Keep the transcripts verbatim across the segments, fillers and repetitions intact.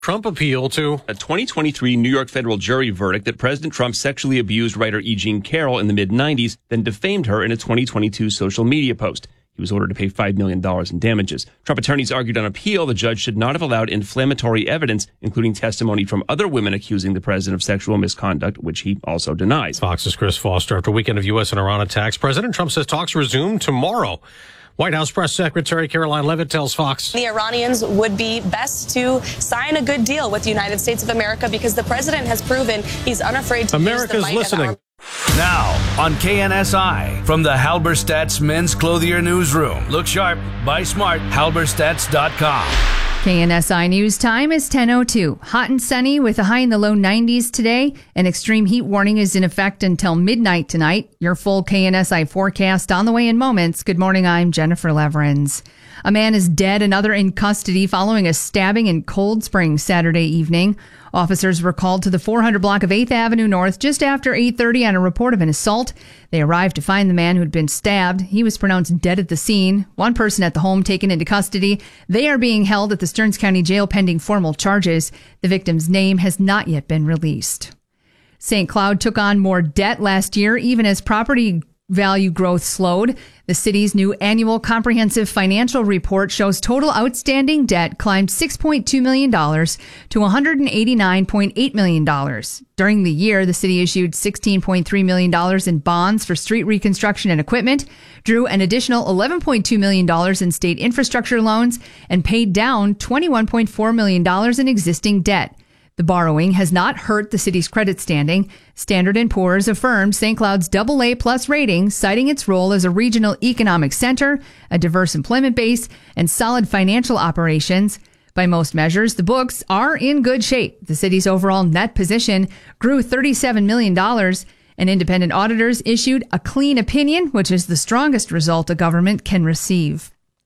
Trump appeal to a twenty twenty-three New York federal jury verdict that President Trump sexually abused writer E. Jean Carroll in the mid nineties, then defamed her in a twenty twenty-two social media post. He was ordered to pay five million dollars in damages. Trump attorneys argued on appeal the judge should not have allowed inflammatory evidence, including testimony from other women accusing the president of sexual misconduct, which he also denies. Fox's Chris Foster. After a weekend of U S and Iran attacks, President Trump says talks resume tomorrow. White House Press Secretary Caroline Leavitt tells Fox the Iranians would be best to sign a good deal with the United States of America because the president has proven he's unafraid to America's use the might listening. of our- Now on K N S I from the Halberstadt's Men's Clothier Newsroom. Look sharp, buy smart, halberstadts dot com. K N S I News time is ten oh two. Hot and sunny with a high in the low nineties today. An extreme heat warning is in effect until midnight tonight. Your full K N S I forecast on the way in moments. Good morning, I'm Jennifer Leverins. A man is dead, another in custody following a stabbing in Cold Spring Saturday evening. Officers were called to the four hundred block of eighth Avenue North just after eight thirty on a report of an assault. They arrived to find the man who'd been stabbed. He was pronounced dead at the scene. One person at the home taken into custody. They are being held at the Stearns County Jail pending formal charges. The victim's name has not yet been released. Saint Cloud took on more debt last year, even as property value growth slowed. The city's new annual comprehensive financial report shows total outstanding debt climbed six point two million dollars to one hundred eighty-nine point eight million dollars. During the year, the city issued sixteen point three million dollars in bonds for street reconstruction and equipment, drew an additional eleven point two million dollars in state infrastructure loans, and paid down twenty-one point four million dollars in existing debt. The borrowing has not hurt the city's credit standing. Standard and Poor's affirmed Saint Cloud's double A plus rating, citing its role as a regional economic center, a diverse employment base, and solid financial operations. By most measures, the books are in good shape. The city's overall net position grew thirty-seven million dollars, and independent auditors issued a clean opinion, which is the strongest result a government can receive.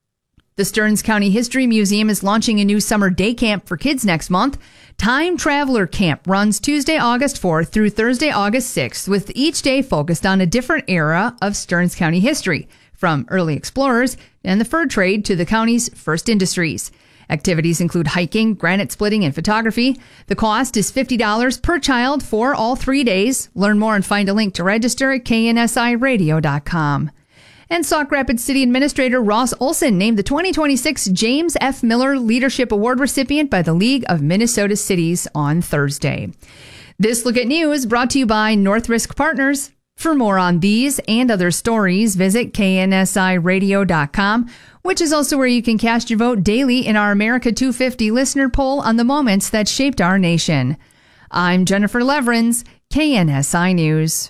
The Stearns County History Museum is launching a new summer day camp for kids next month. Time Traveler Camp runs Tuesday, August fourth through Thursday, August sixth, with each day focused on a different era of Stearns County history, from early explorers and the fur trade to the county's first industries. Activities include hiking, granite splitting, and photography. The cost is fifty dollars per child for all three days. Learn more and find a link to register at K N S I radio dot com. And Sauk Rapids City Administrator Ross Olson named the twenty twenty-six James F. Miller Leadership Award recipient by the League of Minnesota Cities on Thursday. This Look at News brought to you by North Risk Partners. For more on these and other stories, visit K N S I radio dot com, which is also where you can cast your vote daily in our America two fifty listener poll on the moments that shaped our nation. I'm Jennifer Leverins, K N S I News.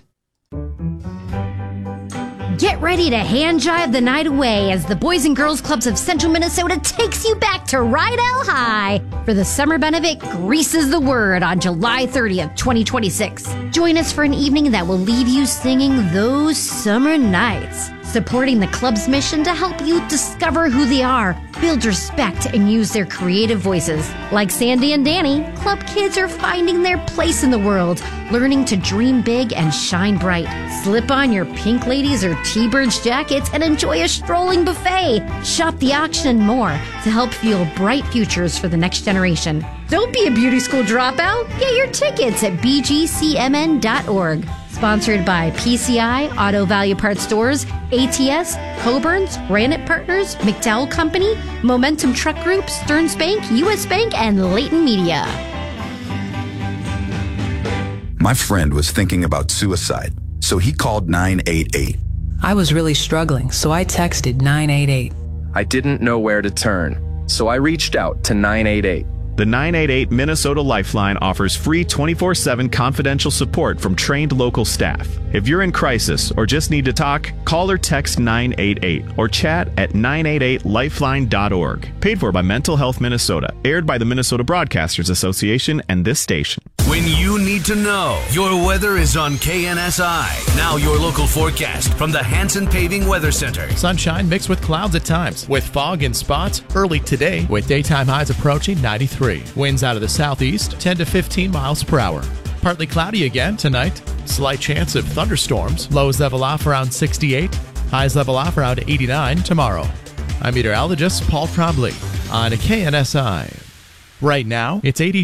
Get ready to hand jive the night away as the Boys and Girls Clubs of Central Minnesota takes you back to Rydell High for the Summer Benefit Greases the Word on July thirtieth, twenty twenty-six. Join us for an evening that will leave you singing those summer nights, supporting the club's mission to help youth discover who they are, build respect, and use their creative voices. Like Sandy and Danny, club kids are finding their place in the world, learning to dream big and shine bright. Slip on your pink ladies or T-Birds jackets and enjoy a strolling buffet. Shop the auction and more to help fuel bright futures for the next generation. Don't be a beauty school dropout. Get your tickets at b g c m n dot org. Sponsored by P C I, Auto Value Parts Stores, A T S, Coburn's, Granite Partners, McDowell Company, Momentum Truck Group, Stearns Bank, U S Bank, and Leighton Media. My friend was thinking about suicide, so he called nine eight eight. I was really struggling, so I texted nine eight eight. I didn't know where to turn, so I reached out to nine eight eight. The nine eight eight Minnesota Lifeline offers free twenty-four seven confidential support from trained local staff. If you're in crisis or just need to talk, call or text nine eight eight or chat at nine eight eight lifeline dot org. Paid for by Mental Health Minnesota. Aired by the Minnesota Broadcasters Association and this station. When you need to know, your weather is on K N S I. Now your local forecast from the Hanson Paving Weather Center. Sunshine mixed with clouds at times, with fog in spots early today, with daytime highs approaching ninety-three. Winds out of the southeast, ten to fifteen miles per hour. Partly cloudy again tonight. Slight chance of thunderstorms. Lows level off around sixty-eight. Highs level off around eighty-nine tomorrow. I'm meteorologist Paul Trombley on K N S I. Right now, it's eighty